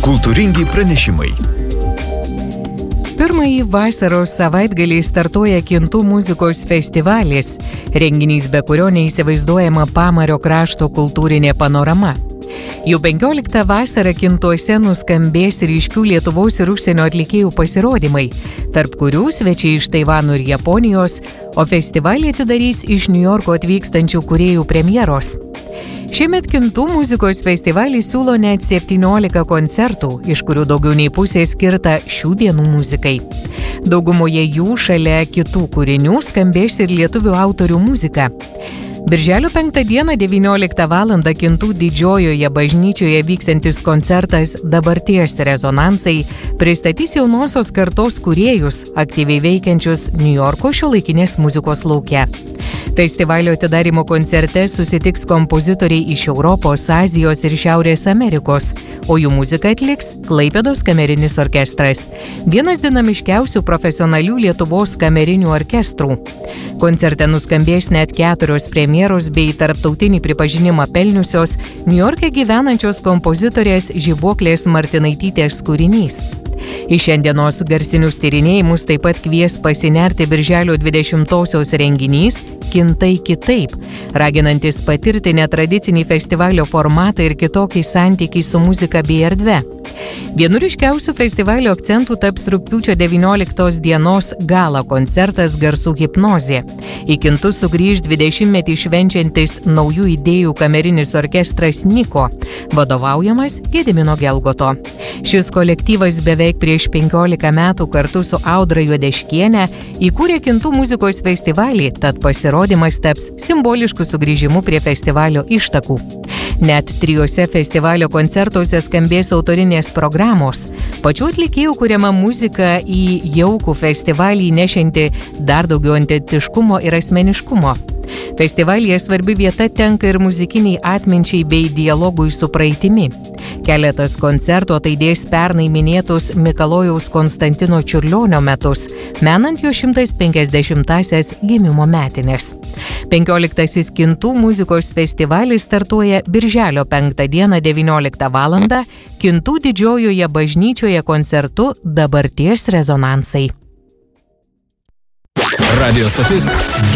Kultūringi pranešimai. Pirmąjį vasaros savaitgalį startuoja Kintų muzikos festivalis, renginys, be kurio neįsivaizduojama Pamario krašto kultūrinė panorama. Jau 15 vasarą Kintuose nuskambės ryškių Lietuvos ir užsienio atlikėjų pasirodymai, tarp kurių svečiai iš Taivano ir Japonijos, o festivalį atidarys iš Niujorko atvykstančių kūrėjų premjeros. Šiemet Kintų muzikos festivalis siūlo net 17 koncertų, iš kurių daugiau nei pusė skirta šių dienų muzikai. Daugumoje jų šalia kitų kūrinių skambės ir lietuvių autorių muzika. Birželio 5 dieną 19 val. Kintų didžiojoje bažnyčioje vyksiantis koncertas Dabarties rezonansai pristatys jaunosios kartos kūrėjus, aktyviai veikiančius Niujorko šiuolaikinės muzikos lauke. Festivalio atidarymo koncerte susitiks kompozitoriai iš Europos, Azijos ir Šiaurės Amerikos, o jų muziką atliks Klaipėdos kamerinis orkestras, vienas dinamiškiausių profesionalių Lietuvos kamerinių orkestrų. Koncerte nuskambės net 4 premjeros bei tarptautinį pripažinimą pelniusios Niujorke gyvenančios kompozitorės Žibuoklės Martinaitytės kūrinys. Į šiandienos garsinius tyrinėjimus taip pat kvies pasinerti birželio 20-osios renginys Kintai kitaip, raginantis patirti netradicinį festivalio formatą ir kitokį santykį su muzika bei erdve. Vienu ryškiausių festivalio akcentų taps rugpjūčio 19 dienos gala koncertas Garsų hipnozė. Į Kintus sugrįž 20-metį švenčiantis naujų idėjų kamerinis orkestras Niko, vadovaujamas Gedimino Gelgoto. Šis kolektyvas beveik prieš 15 metų kartu su Audra Juodeškiene įkūrė Kintų muzikos festivalį, tad pasirodymas taps simbolišku sugrįžimu prie festivalio ištakų. Net 3 festivalio koncertuose skambės autorinės programos. Pačių atlikėjų kuriama muzika į jaukų festivalį nešianti dar daugiau autentiškumo ir asmeniškumo. Festivalyje svarbi vieta tenka ir muzikiniai atminčiai bei dialogui su praeitimi. Keletas koncertų ataidės pernai minėtus Mikalojaus Konstantino Čiurlionio metus, menant jo 150-asias gimimo metines. 15 Kintų muzikos festivalis startuoja birželio 5 dieną 19 val. Kintų didžiojoje bažnyčioje koncertu Dabarties rezonansai. Radio stotis